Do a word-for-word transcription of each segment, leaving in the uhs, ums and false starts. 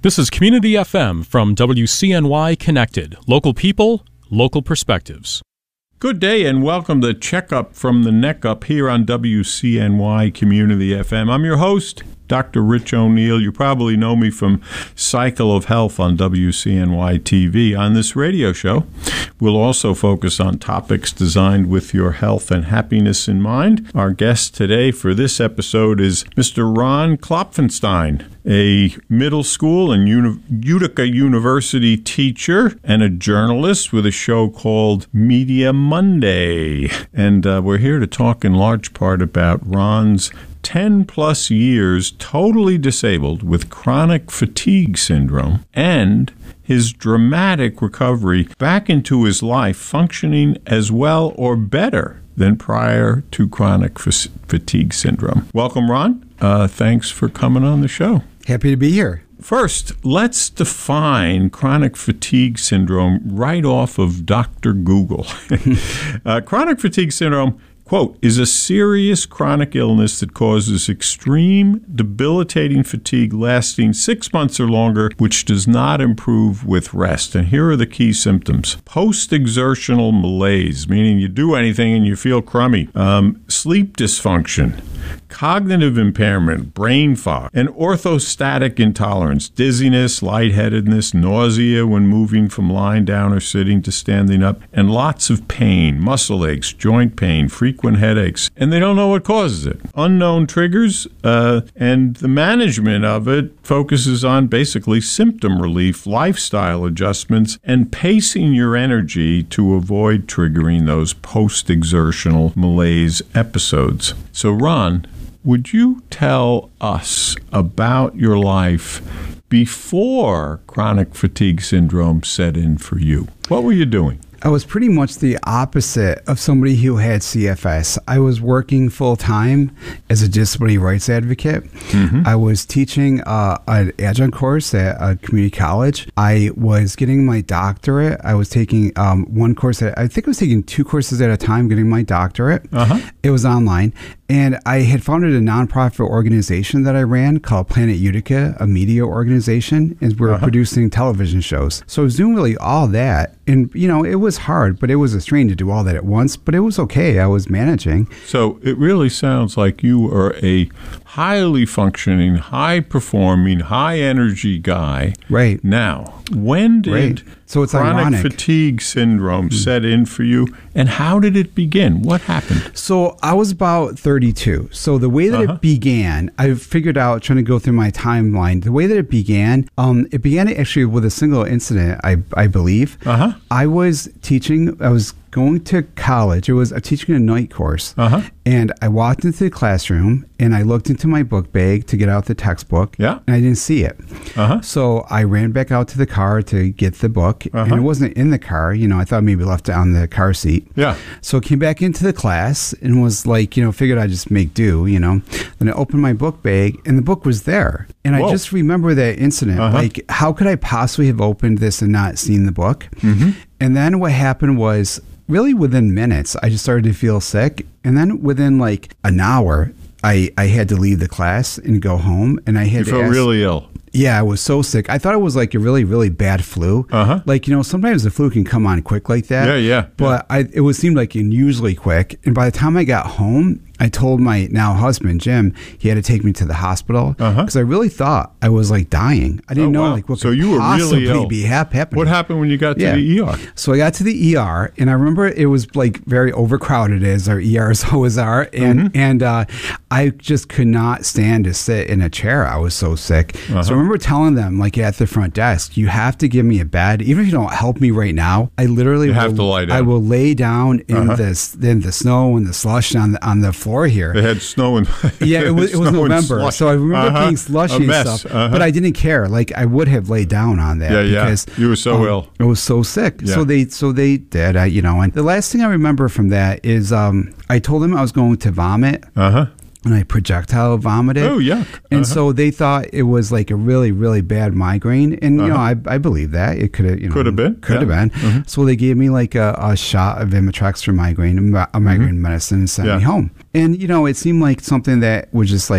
This is Community F M from W C N Y Connected. Local people, local perspectives. Good day and welcome to Checkup from the Neck Up here on W C N Y Community F M. I'm your host, Doctor Rich O'Neill. You probably know me from Cycle of Health on W C N Y T V. On this radio show, we'll also focus on topics designed with your health and happiness in mind. Our guest today for this episode is Mister Ron Klopfenstein, a middle school and Uni- Utica University teacher and a journalist with a show called Media Monday. And uh, we're here to talk in large part about Ron's ten plus years totally disabled with chronic fatigue syndrome and his dramatic recovery back into his life functioning as well or better than prior to chronic f- fatigue syndrome. Welcome, Ron. Uh, thanks for coming on the show. Happy to be here. First, let's define chronic fatigue syndrome right off of Doctor Google. uh, chronic fatigue syndrome, quote, is a serious chronic illness that causes extreme, debilitating fatigue lasting six months or longer, which does not improve with rest. And here are the key symptoms. Post-exertional malaise, meaning you do anything and you feel crummy. Um, sleep dysfunction, cognitive impairment, brain fog, and orthostatic intolerance, dizziness, lightheadedness, nausea when moving from lying down or sitting to standing up, and lots of pain, muscle aches, joint pain, frequent headaches, and they don't know what causes it. Unknown triggers, uh, and the management of it focuses on basically symptom relief, lifestyle adjustments, and pacing your energy to avoid triggering those post-exertional malaise episodes. So, Ron, would you tell us about your life before chronic fatigue syndrome set in for you? What were you doing? I was pretty much the opposite of somebody who had C F S. I was working full-time as a disability rights advocate. Mm-hmm. I was teaching uh, an adjunct course at a community college. I was getting my doctorate. I was taking um, one course, at, I think I was taking two courses at a time getting my doctorate. Uh-huh. It was online. And I had founded a nonprofit organization that I ran called Planet Utica, a media organization, and we were uh-huh. producing television shows. So I was doing really all that. And, you know, it was hard, but it was a strain to do all that at once. But it was okay. I was managing. So it really sounds like you are a highly functioning, high-performing, high-energy guy. Right. Now, when did right. so it's chronic ironic. fatigue syndrome mm. set in for you, and how did it begin? What happened? So I was about thirty-two. So the way that uh-huh. it began, I figured out, trying to go through my timeline, the way that it began, um, it began actually with a single incident, I, I believe. Uh-huh. I was teaching, I was going to college. It was a teaching a night course. Uh-huh. And I walked into the classroom and I looked into my book bag to get out the textbook. Yeah. And I didn't see it. Uh-huh. So I ran back out to the car to get the book. Uh-huh. And it wasn't in the car. You know, I thought maybe left it on the car seat. Yeah. So I came back into the class and was like, you know, figured I'd just make do, you know. Then I opened my book bag and the book was there. And Whoa. I just remember that incident. Uh-huh. Like, how could I possibly have opened this and not seen the book? Mm-hmm. And then what happened was, really within minutes, I just started to feel sick. And then within like an hour, I, I had to leave the class and go home. And I had you to felt ask, really ill. Yeah, I was so sick. I thought it was like a really, really bad flu. Uh-huh. Like, you know, sometimes the flu can come on quick like that. Yeah, yeah. But yeah. I, it was seemed like unusually quick. And by the time I got home, I told my now husband, Jim, he had to take me to the hospital because uh-huh. I really thought I was like dying. I didn't oh, know wow. like what so could you were possibly really ill. be happening. What happened when you got to yeah. the E R? So I got to the E R, and I remember it was like very overcrowded, as our E Rs always are, and mm-hmm. and uh, I just could not stand to sit in a chair. I was so sick. Uh-huh. So I remember telling them, like at the front desk, you have to give me a bed, even if you don't help me right now. I literally you will, have to lie down. I will lay down in uh-huh. this in the snow and the slush on the on the floor here. They had snow and yeah, it was it was November, so I remember uh-huh. being slushy and stuff. Uh-huh. But I didn't care. Like I would have laid down on that. Yeah, because, yeah. You were so um, ill. I was so sick. Yeah. So they so they did. I, you know, and the last thing I remember from that is um, I told them I was going to vomit. Uh huh. And I projectile vomited. Oh, yeah. Uh-huh. And so they thought it was like a really, really bad migraine. And, you uh-huh. know, I, I believe that. It could have, you know. Could have been. Could have yeah. been. Mm-hmm. So they gave me like a, a shot of Imitrex for migraine, a migraine mm-hmm. medicine, and sent yeah. me home. And, you know, it seemed like something that would just like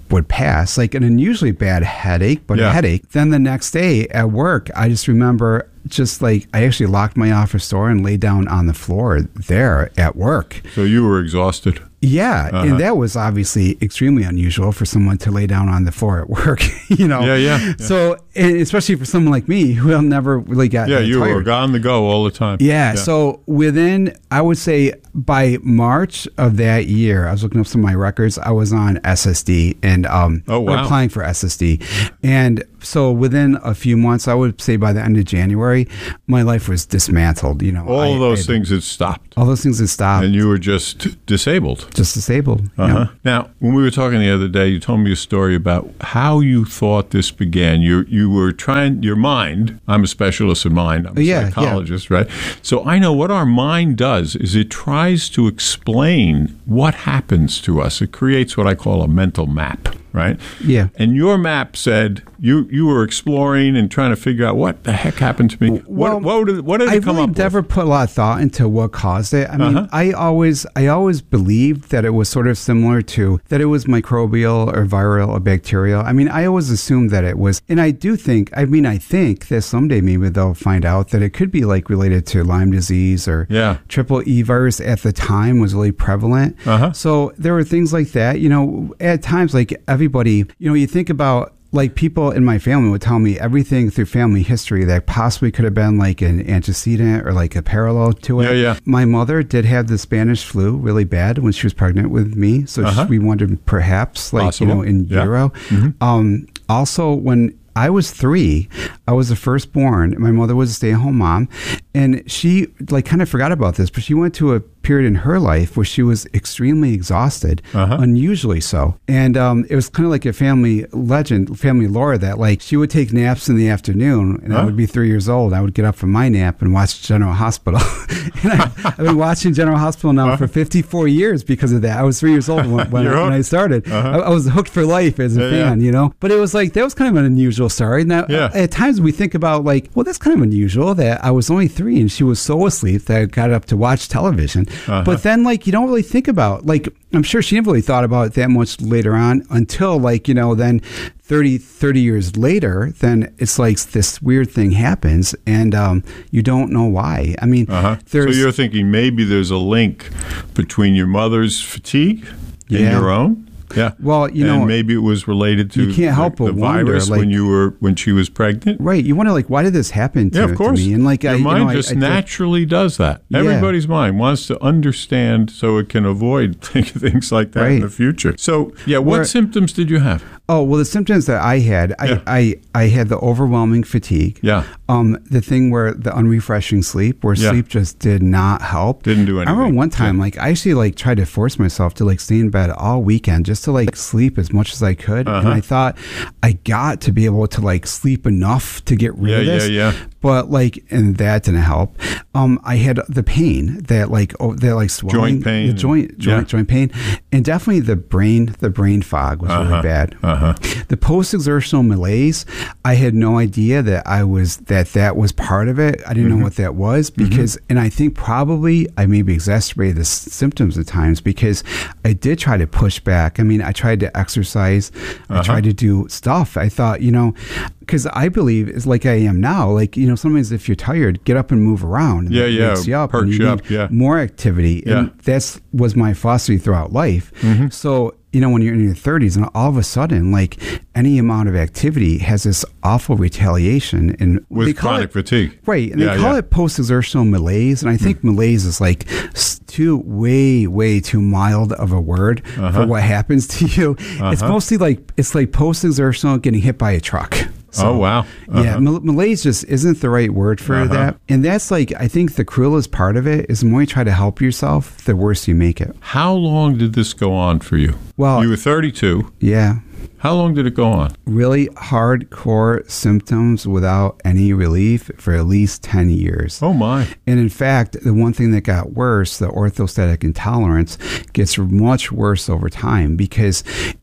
would pass, like an unusually bad headache, but Yeah. a headache. Then the next day at work, I just remember just like I actually locked my office door and laid down on the floor there at work. So you were exhausted. Yeah, Uh-huh. and that was obviously extremely unusual for someone to lay down on the floor at work, you know. Yeah, yeah, yeah. So, and especially for someone like me who have never really got Yeah, that you tired. were on the go all the time. Yeah, so within, I would say by March of that year, I was looking up some of my records. I was on S S D and um, Oh, wow. or applying for S S D, and so within a few months, I would say by the end of January, my life was dismantled. You know, all I- of those I- things had stopped, all those things had stopped, and you were just disabled. just disabled. you Uh-huh. know. Now, when we were talking the other day, you told me a story about how you thought this began. You you were trying your mind. I'm a specialist in mind. I'm a Yeah, yeah. psychologist, right? So I know what our mind does is it tries to explain what happens to us. It creates what I call a mental map, right? Yeah. And your map said you you were exploring and trying to figure out what the heck happened to me. Well, what what did, what did it I come really up never with? put a lot of thought into what caused it. I mean, Uh-huh. I always, I always believed that it was sort of similar to that it was microbial or viral or bacterial. I mean, I always assumed that it was, and I do think, I mean, I think that someday maybe they'll find out that it could be like related to Lyme disease or Yeah. triple E virus at the time was really prevalent. Uh-huh. So there were things like that. You know, at times, like everybody, you know, you think about. Like people in my family would tell me everything through family history that possibly could have been like an antecedent or like a parallel to it. Yeah, yeah. My mother did have the Spanish flu really bad when she was pregnant with me. So Uh-huh. she, we wondered perhaps like, Possible. you know, in Yeah. utero. Um, also, when I was three, I was the firstborn. My mother was a stay-at-home mom, and she like kind of forgot about this, but she went to a period in her life where she was extremely exhausted, Uh-huh. unusually so. And um, it was kind of like a family legend, family lore that like she would take naps in the afternoon, and I Huh? would be three years old. I would get up from my nap and watch General Hospital. and I, I've been watching General Hospital now for fifty-four years because of that. I was three years old when, when, You're I, when I hooked. started. Uh-huh. I, I was hooked for life as a Yeah, yeah. fan, you know. But it was like that was kind of an unusual story. Now, Yeah. at times we think about like, well, that's kind of unusual that I was only three and she was so asleep that I got up to watch television. Uh-huh. But then, like, you don't really think about like, I'm sure she never really thought about it that much later on until like, you know, then thirty, thirty years later, then it's like this weird thing happens and um, you don't know why. I mean, Uh-huh. So there's you're thinking maybe there's a link between your mother's fatigue and Yeah. your own? Yeah. Well, you and know, maybe it was related to you can't help the, but the wonder, virus like- when you were when she was pregnant. right. You wonder like, why did this happen to, Yeah, of course. to me? And like, your I, you mind know, I- just I, I, naturally does that. Yeah. Everybody's mind wants to understand so it can avoid things like that in Right. the future. So, yeah, what Where- symptoms did you have? Oh, well, the symptoms that I had, I, Yeah. I, I had the overwhelming fatigue. Yeah. Um, the thing where the unrefreshing sleep, where Yeah. sleep just did not help. Didn't do I remember anything. one time, like, I actually, like, tried to force myself to, like, stay in bed all weekend just to, like, sleep as much as I could. And Uh-huh. I thought I got to be able to, like, sleep enough to get rid Yeah, of yeah, this. yeah. But, like, and that didn't help. Um, I had the pain that, like, oh, that, like, swelling. Joint pain The and- joint, joint, yeah. joint pain. And definitely the brain, the brain fog was Uh-huh. really bad. Uh-huh. The post-exertional malaise, I had no idea that I was that that was part of it. I didn't Mm-hmm. know what that was because, and I think probably I maybe exacerbated the s- symptoms at times because I did try to push back. I mean, I tried to exercise, I Uh-huh. tried to do stuff. I thought, you know, because I believe it's like I am now. Like, you know, sometimes if you're tired, get up and move around. And Yeah, that yeah, wakes you up. perks and you need up, yeah. more activity. Yeah. And that's was my philosophy throughout life. Mm-hmm. So, you know, when you're in your thirties and all of a sudden, like any amount of activity has this awful retaliation. And they With call chronic it, fatigue. Right. And Yeah, they call yeah. it post-exertional malaise. And I think malaise is like s- too, way, way too mild of a word Uh-huh. for what happens to you. It's Uh-huh. mostly like, it's like post-exertional getting hit by a truck. Oh, wow. Yeah, Uh-huh. mal- malaise just isn't the right word for Uh-huh. that. And that's like, I think the cruelest part of it is the more you try to help yourself, the worse you make it. How long did this go on for you? Well- you were thirty-two. Yeah. How long did it go on? Really hardcore symptoms without any relief for at least ten years. Oh, my. And in fact, the one thing that got worse, the orthostatic intolerance, gets much worse over time because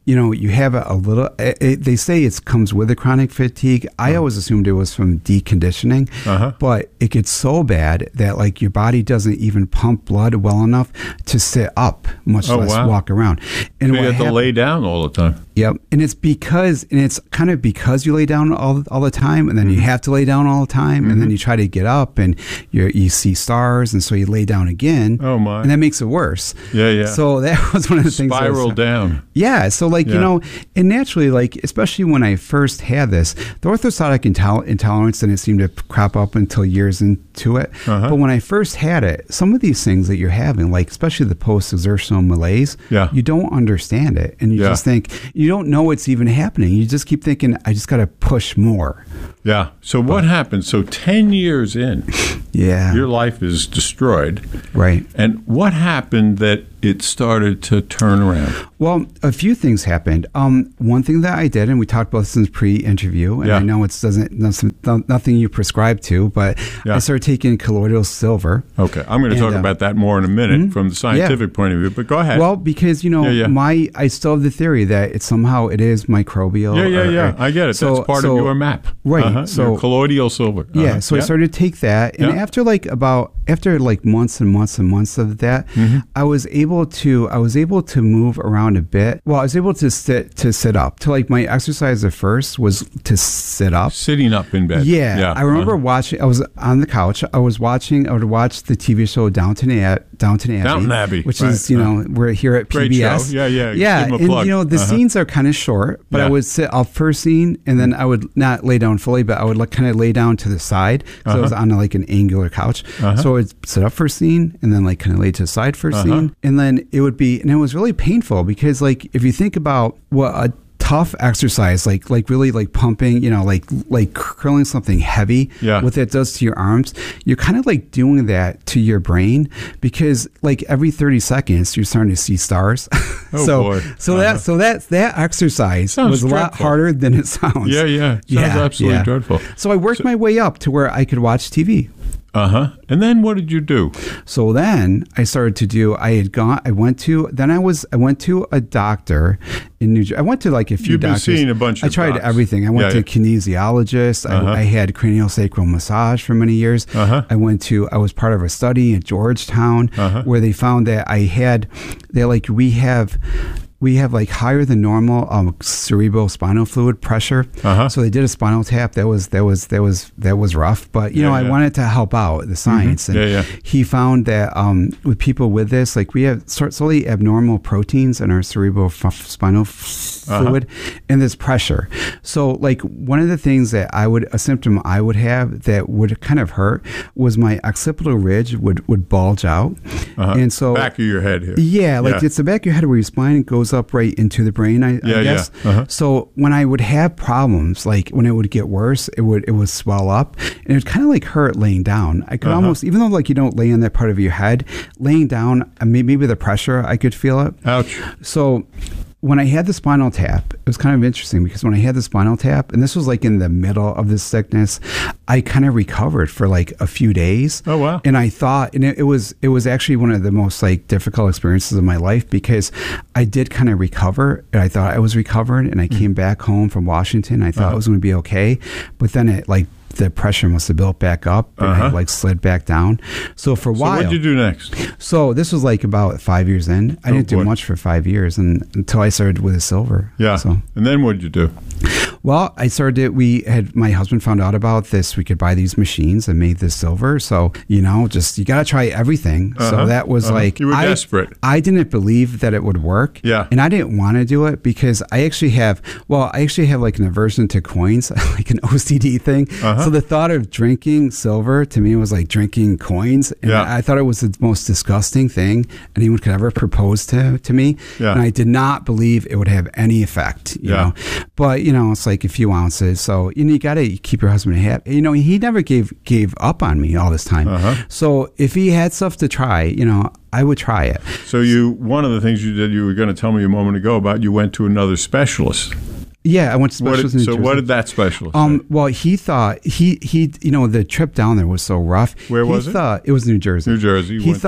you know, you have a, a little, it, it, they say it comes with a chronic fatigue. I uh-huh. always assumed it was from deconditioning, uh-huh. but it gets so bad that like your body doesn't even pump blood well enough to sit up, much oh, less wow. walk around. And so you have happened, to lay down all the time. Yep. And it's because, and it's kind of because you lay down all, all the time, and then mm-hmm. you have to lay down all the time, mm-hmm. and then you try to get up and you you see stars, and so you lay down again. Oh, my. And that makes it worse. Yeah, yeah. So that was one of the things. Spiral down. Yeah. So, like, yeah. you know, and naturally, like, especially when I first had this, the orthostatic intel- intolerance didn't seem to crop up until years into it. Uh-huh. But when I first had it, some of these things that you're having, like, especially the post-exertional malaise, yeah. you don't understand it. And you yeah. just think, you don't know it's even happening. You just keep thinking, I just got to push more. Yeah. So what happened? So ten years in, yeah, your life is destroyed. Right. And what happened that it started to turn around? Well, a few things happened. Um, one thing that I did, and we talked about this in the pre-interview, and yeah. I know it doesn't nothing you prescribe to, but yeah. I started taking colloidal silver. Okay, I'm going to talk uh, about that more in a minute mm-hmm. from the scientific yeah. point of view. But go ahead. Well, because you know, yeah, yeah. my I still have the theory that it somehow it is microbial. Yeah, yeah, or, yeah. Or, I get it. so, That's part so, of your map, right? Uh-huh. So your colloidal silver. Uh-huh. Yeah. So yeah. I started to take that, and yeah. after like about after like months and months and months of that, mm-hmm. I was able to I was able to move around a bit. Well, I was able to sit to sit up. To like my exercise at first was to sit up, sitting up in bed. Yeah, yeah. I remember uh-huh. watching. I was on the couch. I was watching. I would watch the T V show Downton Abbey. Downton Abbey, Downton Abbey, which right. is you know uh-huh. we're here at P B S. Great show. Yeah, yeah, yeah. Give 'em a and plug. you know the uh-huh. scenes are kind of short, but yeah. I would sit up first scene, and then I would not lay down fully, but I would like kind of lay down to the side because uh-huh. I was on like an angular couch. Uh-huh. So I would sit up first scene, and then like kind of lay to the side first uh-huh. scene, and then it would be, and it was really painful because like if you think about what a tough exercise, like like really like pumping, you know, like like curling something heavy, yeah. what that does to your arms, you're kind of like doing that to your brain because like every thirty seconds you're starting to see stars. Oh so boy. so uh-huh. that so that that exercise sounds was a dreadful. lot harder than it sounds. Yeah, yeah. Sounds yeah, absolutely yeah. dreadful. So I worked so, my way up to where I could watch T V. Uh-huh. And then what did you do? So then I started to do, I had gone, I went to, then I was, I went to a doctor in New Jersey. I went to like a few You've been doctors. seeing a bunch of I tried docs. everything. I went yeah, to a kinesiologist. Uh-huh. I, I had craniosacral massage for many years. Uh-huh. I went to, I was part of a study at Georgetown uh-huh. where they found that I had, they're like, we have, we have like higher than normal um, cerebrospinal fluid pressure. Uh-huh. So they did a spinal tap. That was that was that was that was rough. But you yeah, know, yeah. I wanted to help out the science. Mm-hmm. And yeah, yeah. he found that um, with people with this, like we have sort slightly abnormal proteins in our cerebrospinal f- fluid, uh-huh. and there's pressure. So like one of the things that I would a symptom I would have that would kind of hurt was my occipital ridge would would bulge out, uh-huh. and so back of your head here. Yeah, like yeah. it's the back of your head where your spine goes up right into the brain, I, yeah, I guess. Yeah. Uh-huh. So when I would have problems, like when it would get worse, it would it would swell up, and it would kind of like hurt laying down. I could uh-huh. almost, even though like you don't lay on that part of your head, laying down, maybe the pressure, I could feel it. Ouch. So when I had the spinal tap, it was kind of interesting because when I had the spinal tap, and this was like in the middle of this sickness, I kind of recovered for like a few days. Oh, wow. And I thought, and it, it was it was actually one of the most like difficult experiences of my life because I did kind of recover, and I thought I was recovered, and I mm. came back home from Washington. I thought uh-huh. it was going to be okay, but then it like the pressure must have built back up and uh-huh. I like slid back down. So for a so while. what did you do next? So this was like about five years in. I oh, didn't do boy. much for five years and until I started with a silver. Yeah. So. And then what did you do? Well, I started, we had, my husband found out about this. We could buy these machines and made this silver. So, you know, just, you got to try everything. Uh-huh. So that was uh-huh. like, you were I, desperate. I didn't believe that it would work. Yeah. And I didn't want to do it because I actually have, well, I actually have like an aversion to coins, like an O C D thing. Uh-huh. So the thought of drinking silver to me was like drinking coins. And yeah. I, I thought it was the most disgusting thing anyone could ever propose to, to me. Yeah. And I did not believe it would have any effect, you yeah. know. But, you know, it's like a few ounces. So, you know, you got to keep your husband happy. You know, he never gave gave up on me all this time. Uh-huh. So if he had stuff to try, you know, I would try it. So you, one of the things you did, you were going to tell me a moment ago about, you went to another specialist. Yeah, I went to specialist. What did, in New so Jersey. what did that specialist um, say? Well, he thought, he, he, you know, the trip down there was so rough. Where he was it? Thought, it was New Jersey. New Jersey. He thought... There.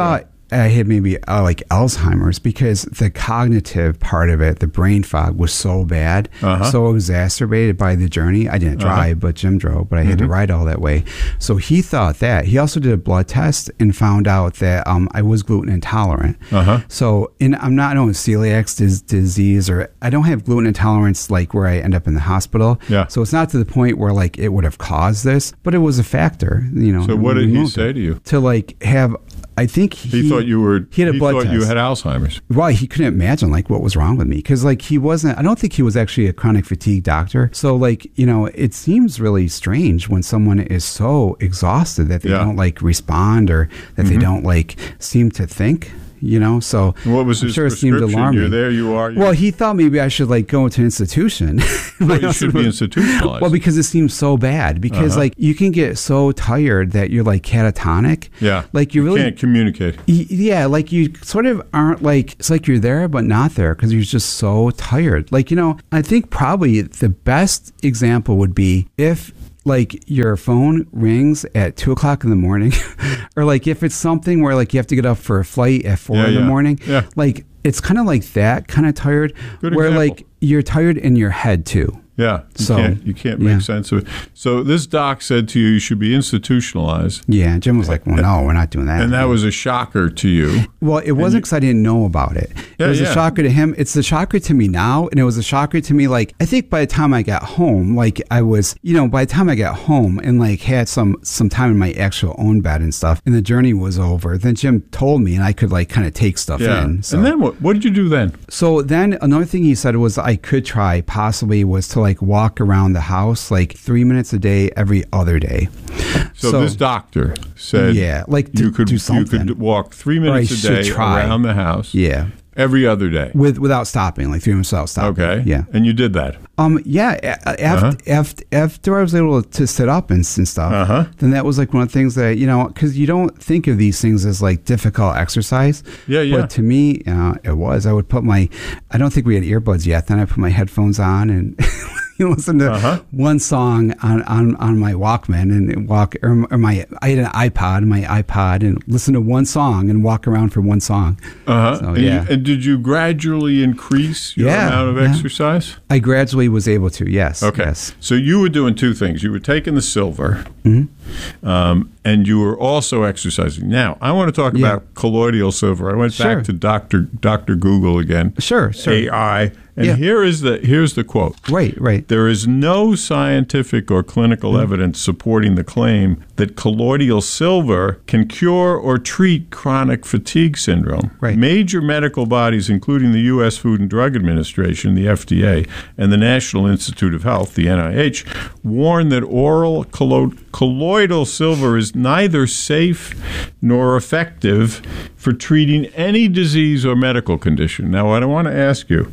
I had maybe uh, like Alzheimer's, because the cognitive part of it, the brain fog, was so bad, uh-huh. so exacerbated by the journey. I didn't drive, uh-huh. but Jim drove, but I had mm-hmm. to ride all that way. So he thought that. He also did a blood test and found out that um, I was gluten intolerant. Uh-huh. So and I'm not, I don't have celiac dis- disease, or I don't have gluten intolerance like where I end up in the hospital. Yeah. So it's not to the point where like it would have caused this, but it was a factor, you know. So what did he say to you? To like have, I think he, he thought you were, he had a he blood thought test. you had Alzheimer's. Well, he couldn't imagine like what was wrong with me, because like he wasn't, I don't think he was actually a chronic fatigue doctor. So like, you know, it seems really strange when someone is so exhausted that they yeah. don't like respond, or that mm-hmm. they don't like seem to think. You know, so what was his I'm sure it prescription? seemed alarming. You're there, you are. You're... Well, he thought maybe I should like go into an institution. Well, you should be institutionalized. Well, because it seems so bad. Because uh-huh. like you can get so tired that you're like catatonic. Yeah, like you really can't communicate. Y- yeah, like you sort of aren't like, it's like you're there but not there, because you're just so tired. Like, you know, I think probably the best example would be if like your phone rings at two o'clock in the morning, or like if it's something where like you have to get up for a flight at four yeah, in yeah. the morning, yeah. like it's kind of like that kind of tired. Good where example. Like you're tired in your head too. Yeah, you so can't, you can't make yeah. sense of it. So this doc said to you, you should be institutionalized. Yeah, Jim was like, well, no, we're not doing that. And that was a shocker to you. Well, it wasn't because I didn't know about it. Yeah, it was yeah. a shocker to him. It's a shocker to me now, and it was a shocker to me, like, I think by the time I got home, like, I was, you know, by the time I got home and, like, had some, some time in my actual own bed and stuff, and the journey was over, then Jim told me, and I could, like, kind of take stuff yeah. in. So. And then what? What did you do then? So then another thing he said was I could try, possibly, was to, like, walk around the house like three minutes a day every other day. So, so this doctor said, yeah, like to you could do something. you could walk three minutes a day try. around the house. Yeah, every other day with without stopping, like three minutes without stopping. Okay, yeah, and you did that. Um, yeah. After uh-huh. after, after I was able to sit up and, and stuff, uh-huh. then that was like one of the things that, you know, because you don't think of these things as like difficult exercise. Yeah, yeah. But to me, uh, it was. I would put my, I don't think we had earbuds yet. Then I put my headphones on and. You know, listen to uh-huh. one song on, on, on my Walkman and walk, or, or my I had an iPod, my iPod, and listen to one song and walk around for one song. Uh huh. So, and, yeah. you, and did you gradually increase your yeah, amount of yeah. exercise? I gradually was able to. Yes. Okay. Yes. So you were doing two things. You were taking the silver, mm-hmm. um, and you were also exercising. Now I want to talk yeah. about colloidal silver. I went sure. back to Doctor Doctor Google again. Sure. Sure. A I. And yeah. here is the here's the quote. Right, right. There is no scientific or clinical mm. evidence supporting the claim that colloidal silver can cure or treat chronic fatigue syndrome. Right. Major medical bodies, including the U S Food and Drug Administration, the F D A, and the National Institute of Health, the N I H, warn that oral collo- colloidal silver is neither safe nor effective for treating any disease or medical condition. Now, what I want to ask you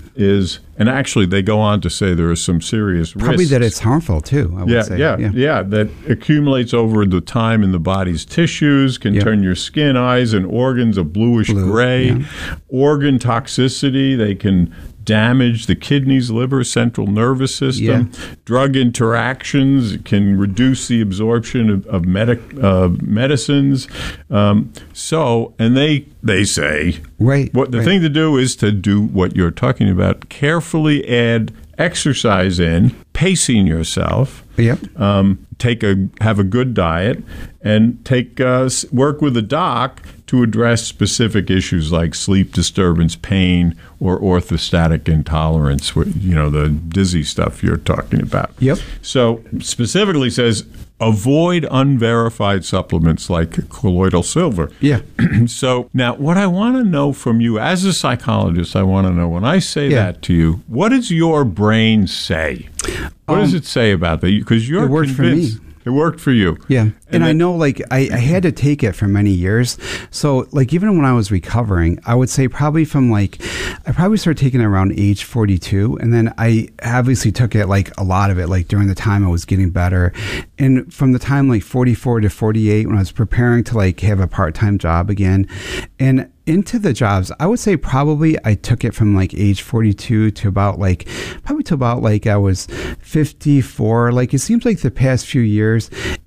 is, and actually they go on to say there are some serious risks. Probably that it's harmful too, I would yeah, say. Yeah, yeah, yeah, that accumulates over the time in the body's tissues, can yep. turn your skin, eyes, and organs a bluish Blue, gray. yeah. Organ toxicity, they can damage the kidneys, liver, central nervous system. Yeah. Drug interactions can reduce the absorption of, of medic, uh, medicines. Um, so, and they they say, right, what the right. thing to do is to do what you're talking about. Carefully add exercise in, pacing yourself. Yep. Um, take a have a good diet, and take uh, work with a doc to address specific issues like sleep disturbance, pain, or orthostatic intolerance. You know, the dizzy stuff you're talking about. Yep. So specifically says avoid unverified supplements like colloidal silver. Yeah. So now what I want to know from you as a psychologist, I want to know when I say yeah. that to you, what does your brain say? What um, does it say about that? Because you're it worked convinced. For me. It worked for you. Yeah. And, and I that, know, like, I, I had to take it for many years. So, like, even when I was recovering, I would say probably from, like, I probably started taking it around age forty-two. And then I obviously took it, like, a lot of it, like, during the time I was getting better. And from the time, like, forty-four to forty-eight, when I was preparing to, like, have a part-time job again. And into the jobs, I would say probably I took it from like age forty-two to about like, probably to about like I was fifty-four. Like it seems like the past few years,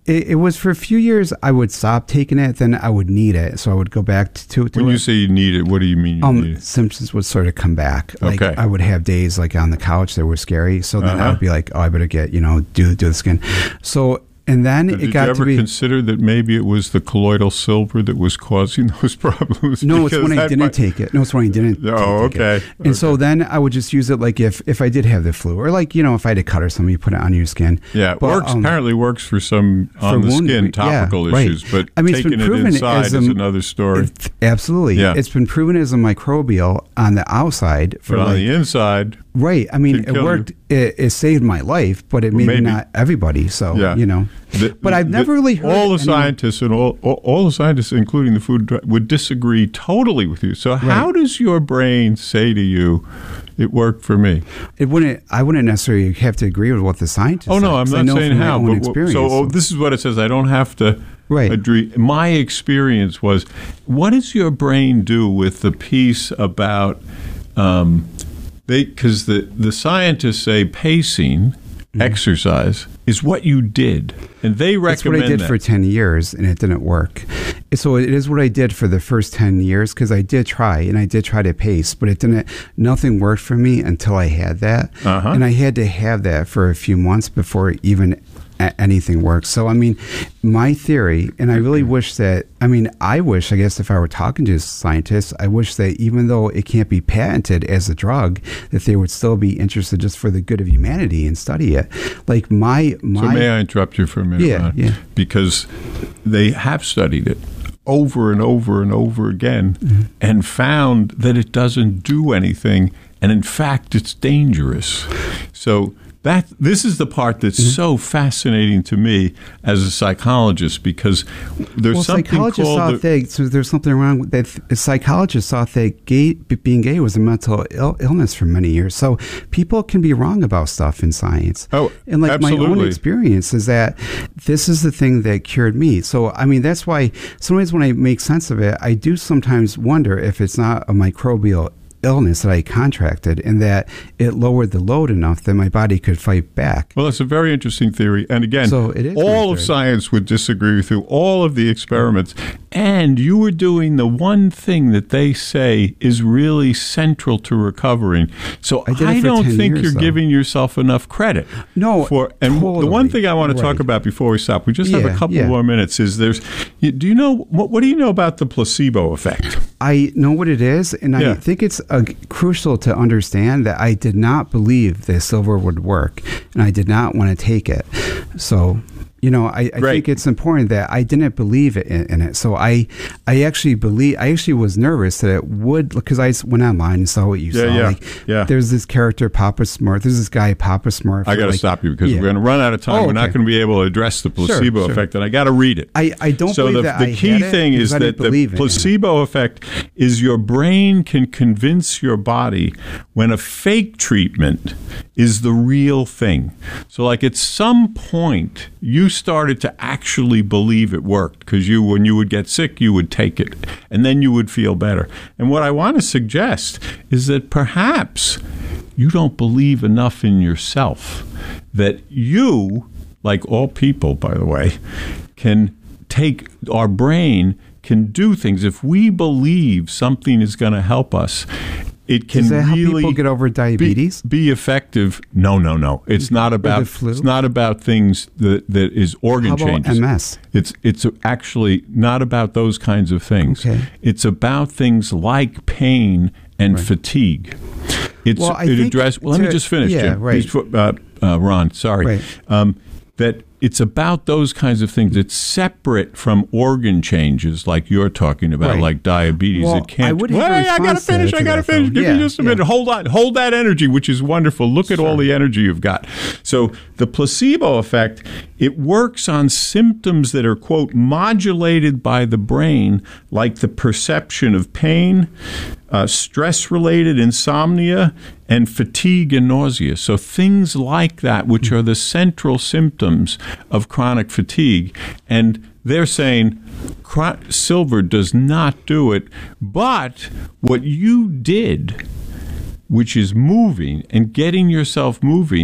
It, it was for a few years. I would stop taking it, then I would need it, so I would go back to, to, to when it. you say you need it, what do you mean you um, need it? Symptoms would sort of come back. Like Okay. I would have days like on the couch that were scary. So then Uh-huh. I would be like, oh, I better get, you know, do do the skin. So and then Now, it did got you ever to be. consider that maybe it was the colloidal silver that was causing those problems? No, it's Because when I that didn't might- take it. No, it's when I didn't. Oh, take okay. It. And so then I would just use it like if, if I did have the flu, or like, you know, if I had a cut or something, you put it on your skin. Yeah, it But, works. um, Apparently works for some on for the wound- skin yeah, topical right. issues, but I mean, it's taking been it proven inside as is a- another story. It- absolutely. Yeah. It's been proven as a microbial on the outside for But on like, the inside, right. I mean, can it kill worked. It, it saved my life, but it maybe, maybe. not everybody. So, yeah, you know, The- but I've the- never really heard all the anyone- scientists and all, all all the scientists, including the food, dri- would disagree totally with you. So how does your brain say to you, "It worked for me"? it wouldn't, I wouldn't necessarily have to agree with what the scientists Oh no, said, I'm 'cause I not know saying from my how. own But experience. so oh, this is what it says. I don't have to Right. agree. My experience was, what does your brain do with the piece about? Um, they because the the scientists say pacing. Mm-hmm. Exercise is what you did, and they recommend That's what I did that. for ten years, and it didn't work. So it is what I did for the first ten years, because I did try, and I did try to pace, but it didn't, nothing worked for me until I had that. Uh-huh. And I had to have that for a few months before even a- anything works. So, I mean, my theory, and I really wish that, I mean, I wish, I guess if I were talking to scientists, I wish that even though it can't be patented as a drug, that they would still be interested just for the good of humanity and study it. Like my, my. So may I interrupt you for a minute, Yeah, Ron? yeah. Because they have studied it over and over and over again Mm-hmm. and found that it doesn't do anything, and in fact, it's dangerous. So that this is the part that's Mm-hmm. so fascinating to me as a psychologist, because there's Well, something psychologists called thought the, that so there's something wrong with that. Psychologists thought that gay, being gay was a mental Ill, illness for many years. So people can be wrong about stuff in science. Oh, and like my own absolutely. experience is that this is the thing that cured me. So I mean, that's why sometimes when I make sense of it, I do sometimes wonder if it's not a microbial illness that I contracted, and that it lowered the load enough that my body could fight back. Well, it's a very interesting theory. And again, So it is all my of theory. science would disagree with you, all of the experiments. And you were doing the one thing that they say is really central to recovering. So I I, did it for don't ten think years, you're though. giving yourself enough credit. No, for And the one totally. thing I want to talk Right. about before we stop, we just have Yeah, a couple yeah. more minutes, is there's, you- do you know, what, what do you know about the placebo effect? I know what it is, and Yeah. I think it's uh, crucial to understand that I did not believe that silver would work, and I did not want to take it. So, you know, I, I Great. think it's important that I didn't believe it in, in it. So I, I actually believe. I actually was nervous that it would, because I s- went online and saw what you Yeah, saw. yeah, Like, yeah. There's this character Papa Smurf. There's this guy Papa Smurf. I got to like- stop you because yeah. we're going to run out of time. Oh, We're not okay. going to be able to address the placebo sure. effect, and I got to read it. I, I don't so believe the, that the I key had it thing because is I that didn't the believe in it. placebo effect is your brain can convince your body when a fake treatment is the real thing. So like at some point you started to actually believe it worked, because you, when you would get sick, you would take it and then you would feel better. And what I want to suggest is that perhaps you don't believe enough in yourself, that you, like all people, by the way, can take, our brain can do things. If we believe something is going to help us, it can Does that help really people get over diabetes? Be, be effective. No, no, no. It's not about. flu? It's not about things that that is organ How about changes. M S? It's it's actually not about those kinds of things. Okay. It's about things like pain and fatigue. It's Well, I it think address. Well, let me to- just finish, yeah, Jim. right. Please, uh, uh, Ron. Sorry. Right. Um, that it's about those kinds of things. It's separate from organ changes like you're talking about, Right. like diabetes. Well, it can't. I would have Wait, a I got to response to- finish. to I got to that, finish. though. Give Yeah, me just a yeah. minute. Hold on. Hold that energy, which is wonderful. Look at all the energy you've got. So the placebo effect, it works on symptoms that are, quote, modulated by the brain, like the perception of pain, uh, stress-related insomnia, and fatigue and nausea. So things like that, which are the central symptoms of chronic fatigue. And they're saying cro- silver does not do it, but what you did, which is moving and getting yourself moving,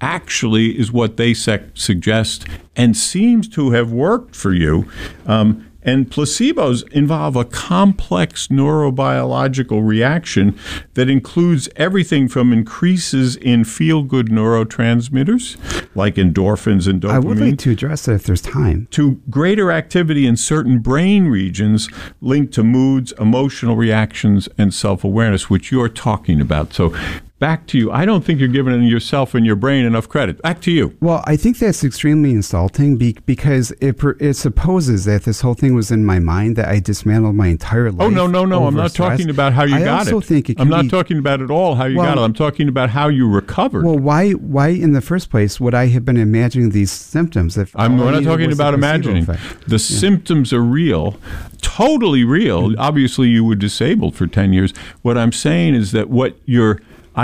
actually is what they sec- suggest and seems to have worked for you. Um, And placebos involve a complex neurobiological reaction that includes everything from increases in feel-good neurotransmitters, like endorphins and dopamine. I would like to address that if there's time. To greater activity in certain brain regions linked to moods, emotional reactions, and self-awareness, which you're talking about. So back to you. I don't think you're giving yourself and your brain enough credit. Back to you. Well, I think that's extremely insulting be- because it, per- it supposes that this whole thing was in my mind, that I dismantled my entire life. Oh, no, no, no. I'm not stress. talking about how you I got also it. Think it I'm can not be, talking about at all how you well, got it. I'm talking about how you recovered. Well, why why in the first place would I have been imagining these symptoms? If I'm all I we're not needed talking was the about placebo imagining. effect? The Yeah. symptoms are real, totally real. Mm-hmm. Obviously, you were disabled for ten years. What I'm saying is that what your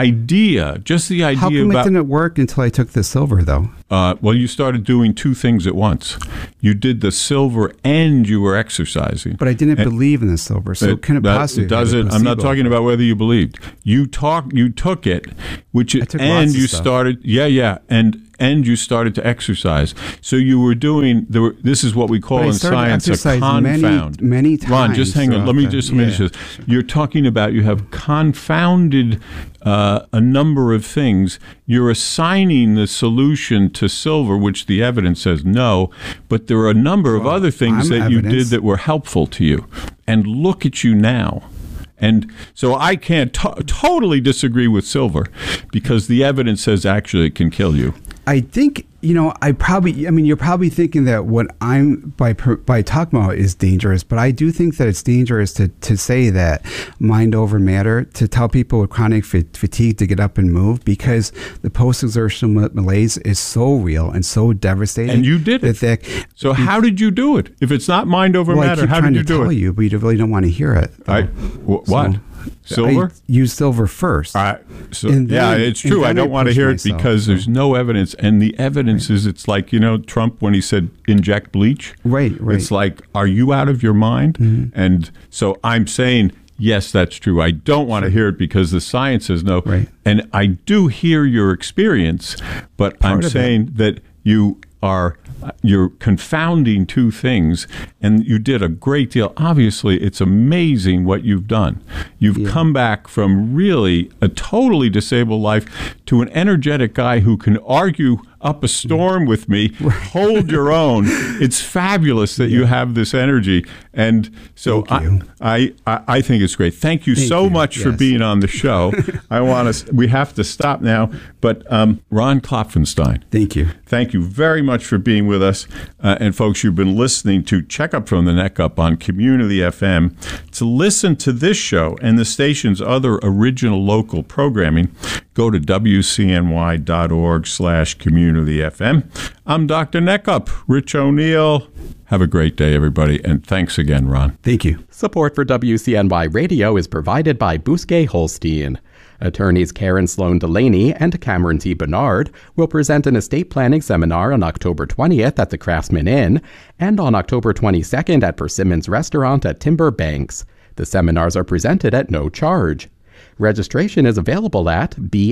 idea, just the idea How come about... it didn't work until I took the silver, though? Uh, well, you started doing two things at once. You did the silver and you were exercising. But I didn't and believe in the silver, so it couldn't that, possibly it doesn't. I'm not talking about whether you believed. You talk. You took it, which it, took and lots of you stuff. started. Yeah, yeah, and and you started to exercise. So you were doing. There were, this is what we call But I in started science a exercising confound. Many, many times. Ron, just hang on. Let me throughout just the- finish yeah. this. You're talking about you have confounded uh, a number of things. You're assigning the solution to silver, which the evidence says no, but there are a number of Well, other things I'm that you did evidence. that were helpful to you. And look at you now. And so I can't to- totally disagree with silver because the evidence says actually it can kill you. I think, you know, I probably, I mean, you're probably thinking that what I'm by per, by talking about is dangerous, but I do think that it's dangerous to, to say that mind over matter, to tell people with chronic fa- fatigue to get up and move, because the post-exertional malaise is so real and so devastating. And you did it. That, that So how did you do it? If it's not mind over well, I matter, keep how trying did you to do tell it? you, but you really don't want to hear it. I, wh- what? So, Silver? I use silver first. I, so, And yeah, then- it's and true. I then don't I want to push hear myself, it because so- there's no evidence. And the evidence is it's like, you know, Trump when he said inject bleach. Right, right. It's like, are you out of your mind? Mm-hmm. And so I'm saying, yes, that's true. I don't want to hear it because the science says no. Right. And I do hear your experience, but Part I'm of it. saying that you are you're confounding two things, and you did a great deal. Obviously, it's amazing what you've done. You've Yeah. come back from really a totally disabled life to an energetic guy who can argue up a storm with me, hold your own. It's fabulous that you have this energy. And so Thank you. I, I, I think it's great. Thank you Thank so you. much for Yes. being on the show. I want to, we have to stop now, but um, Ron Klopfenstein. Thank you. Thank you very much for being with us. Uh, and folks, you've been listening to Check Up from the Neck Up on Community F M. To listen to this show and the station's other original local programming, go to W C N Y dot org slash community F M. I'm Doctor Neckup, Rich O'Neill. Have a great day, everybody. And thanks again, Ron. Thank you. Support for W C N Y Radio is provided by Bousquet Holstein. Attorneys Karen Sloan Delaney and Cameron T. Bernard will present an estate planning seminar on October twentieth at the Craftsman Inn and on October twenty-second at Persimmons Restaurant at Timber Banks. The seminars are presented at no charge. Registration is available at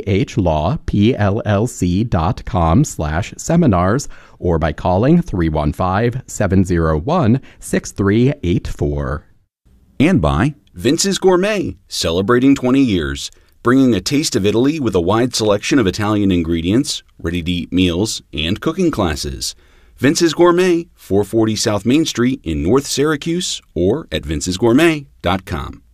bhlawpllc.com slash seminars or by calling three one five, seven oh one, six three eight four. And by Vince's Gourmet, celebrating twenty years, bringing a taste of Italy with a wide selection of Italian ingredients, ready-to-eat meals, and cooking classes. Vince's Gourmet, four forty South Main Street in North Syracuse, or at vinces gourmet dot com.